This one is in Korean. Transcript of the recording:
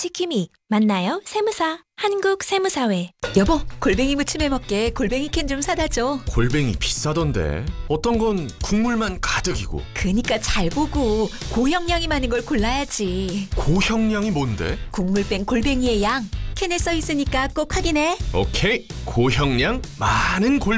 시키미 만나요 세무사 한국세무사회. 여보, 골뱅이 무침 해먹게 골뱅이 캔 좀 사다 줘. 골뱅이 비싸던데. 어떤 건 국물만 가득이고. 그니까 잘 보고 고형량이 많은 걸 골라야지. 고형량이 뭔데? 국물 뺀 골뱅이의 양 캔에 써 있으니까 꼭 확인해. 오케이. 고형량 많은